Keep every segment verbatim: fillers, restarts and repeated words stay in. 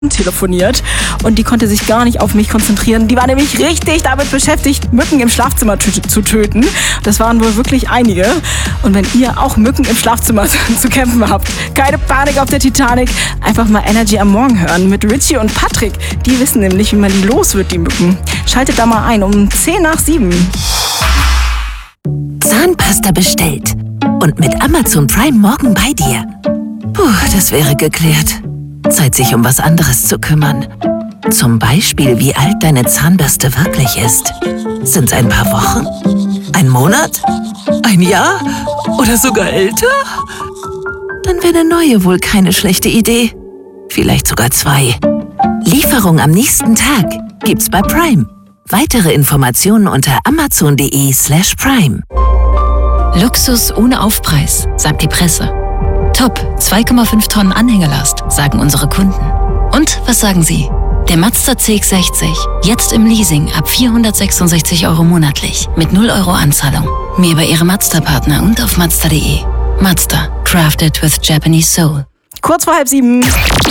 telefoniert und die konnte sich gar nicht auf mich konzentrieren. Die war nämlich richtig damit beschäftigt, Mücken im Schlafzimmer tü- zu töten. Das waren wohl wirklich einige. Und wenn ihr auch Mücken im Schlafzimmer zu kämpfen habt, keine Panik auf der Titanic, einfach mal Energy am Morgen hören mit Richie und Patrick. Die wissen nämlich, wie man die los wird, die Mücken. Schaltet da mal ein um zehn nach sieben. Zahnpasta bestellt und mit Amazon Prime morgen bei dir. Puh, das wäre geklärt. Zeit, sich um was anderes zu kümmern. Zum Beispiel, wie alt deine Zahnbürste wirklich ist. Sind's ein paar Wochen? Ein Monat? Ein Jahr? Oder sogar älter? Dann wäre eine neue wohl keine schlechte Idee. Vielleicht sogar zwei. Lieferung am nächsten Tag gibt's bei Prime. Weitere Informationen unter amazon.de slash prime. Luxus ohne Aufpreis, sagt die Presse. Top, zwei Komma fünf Tonnen Anhängelast, sagen unsere Kunden. Und was sagen Sie? Der Mazda C X sechzig, jetzt im Leasing ab vierhundertsechsundsechzig Euro monatlich, mit null Euro Anzahlung. Mehr bei Ihrem Mazda-Partner und auf mazda punkt de. Mazda, crafted with Japanese soul. Kurz vor halb sieben.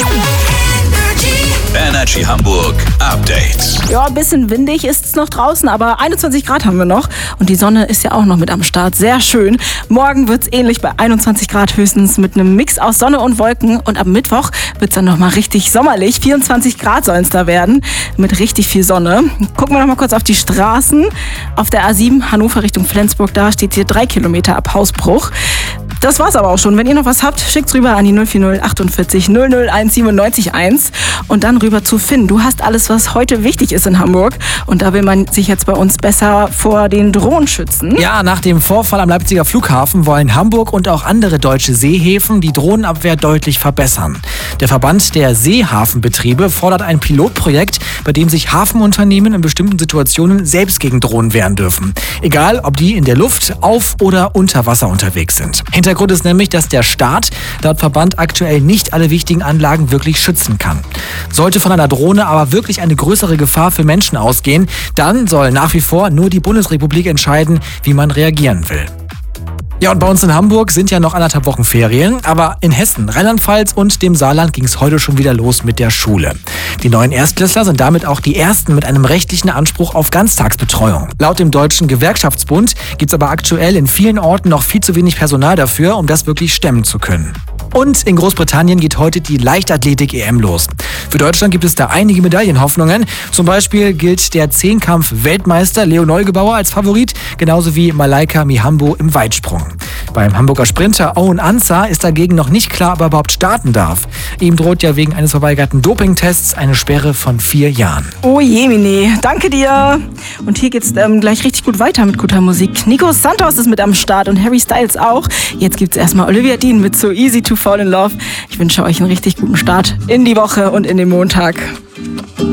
Energy Hamburg Update. Ja, ein bisschen windig ist es noch draußen, aber einundzwanzig Grad haben wir noch. Und die Sonne ist ja auch noch mit am Start. Sehr schön. Morgen wird es ähnlich bei einundzwanzig Grad höchstens mit einem Mix aus Sonne und Wolken. Und am Mittwoch wird es dann nochmal richtig sommerlich. vierundzwanzig Grad sollen es da werden mit richtig viel Sonne. Gucken wir nochmal kurz auf die Straßen. Auf der A sieben Hannover Richtung Flensburg, da steht hier drei Kilometer ab Hausbruch. Das war's aber auch schon. Wenn ihr noch was habt, schickt's rüber an die null vier null achtundvierzig null null eins siebenundneunzig eins und dann rüber zu Finn. Du hast alles, was heute wichtig ist in Hamburg und da will man sich jetzt bei uns besser vor den Drohnen schützen. Ja, nach dem Vorfall am Leipziger Flughafen wollen Hamburg und auch andere deutsche Seehäfen die Drohnenabwehr deutlich verbessern. Der Verband der Seehafenbetriebe fordert ein Pilotprojekt, bei dem sich Hafenunternehmen in bestimmten Situationen selbst gegen Drohnen wehren dürfen. Egal, ob die in der Luft, auf oder unter Wasser unterwegs sind. Hintergrund ist nämlich, dass der Staat laut Verband aktuell nicht alle wichtigen Anlagen wirklich schützen kann. Sollte von einer Drohne aber wirklich eine größere Gefahr für Menschen ausgehen, dann soll nach wie vor nur die Bundesrepublik entscheiden, wie man reagieren will. Ja, und bei uns in Hamburg sind ja noch anderthalb Wochen Ferien, aber in Hessen, Rheinland-Pfalz und dem Saarland ging es heute schon wieder los mit der Schule. Die neuen Erstklässler sind damit auch die ersten mit einem rechtlichen Anspruch auf Ganztagsbetreuung. Laut dem Deutschen Gewerkschaftsbund gibt es aber aktuell in vielen Orten noch viel zu wenig Personal dafür, um das wirklich stemmen zu können. Und in Großbritannien geht heute die Leichtathletik-E M los. Für Deutschland gibt es da einige Medaillenhoffnungen. Zum Beispiel gilt der Zehnkampf-Weltmeister Leo Neugebauer als Favorit, genauso wie Malaika Mihambo im Weitsprung. Beim Hamburger Sprinter Owen Ansah ist dagegen noch nicht klar, ob er überhaupt starten darf. Ihm droht ja wegen eines verweigerten Dopingtests eine Sperre von vier Jahren. Oh je, Mini. Danke dir. Und hier geht's ähm, gleich richtig gut weiter mit guter Musik. Nico Santos ist mit am Start und Harry Styles auch. Jetzt gibt's erstmal Olivia Dean mit So Easy to Fall in Love. Ich wünsche euch einen richtig guten Start in die Woche und in den Montag.